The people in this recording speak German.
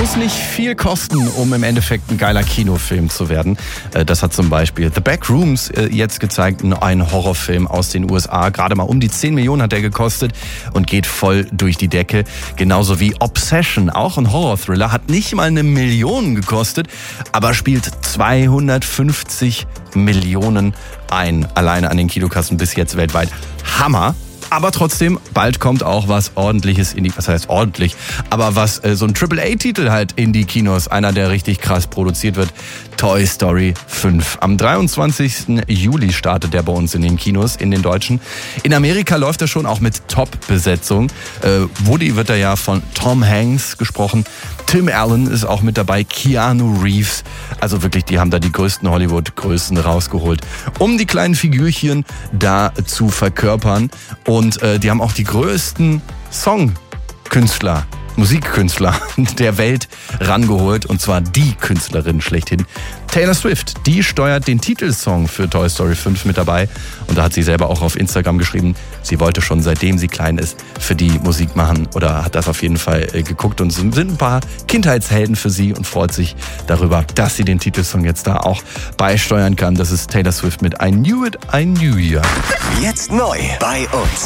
muss nicht viel kosten, um im Endeffekt ein geiler Kinofilm zu werden. Das hat zum Beispiel The Backrooms jetzt gezeigt, ein Horrorfilm aus den USA. Gerade mal um die 10 Millionen hat der gekostet und geht voll durch die Decke. Genauso wie Obsession, auch ein Horror-Thriller, hat nicht mal 1 Million gekostet, aber spielt 250 Millionen ein. Alleine an den Kinokassen bis jetzt weltweit. Hammer! Aber trotzdem, bald kommt auch was Ordentliches was heißt ordentlich, aber was so ein AAA-Titel halt in die Kinos, einer, der richtig krass produziert wird, Toy Story 5. Am 23. Juli startet der bei uns in den Kinos, in den deutschen. In Amerika läuft er schon auch mit Top-Besetzung. Woody wird da ja von Tom Hanks gesprochen. Tim Allen ist auch mit dabei, Keanu Reeves. Also wirklich, die haben da die größten Hollywood-Größen rausgeholt, um die kleinen Figürchen da zu verkörpern. Und die haben auch die größten Songkünstler, Musikkünstler der Welt rangeholt. Und zwar die Künstlerin schlechthin. Taylor Swift, die steuert den Titelsong für Toy Story 5 mit dabei. Und da hat sie selber auch auf Instagram geschrieben, sie wollte schon seitdem sie klein ist für die Musik machen oder hat das auf jeden Fall geguckt. Und sind ein paar Kindheitshelden für sie und freut sich darüber, dass sie den Titelsong jetzt da auch beisteuern kann. Das ist Taylor Swift mit I Knew It, I Knew Ya. Jetzt neu bei uns.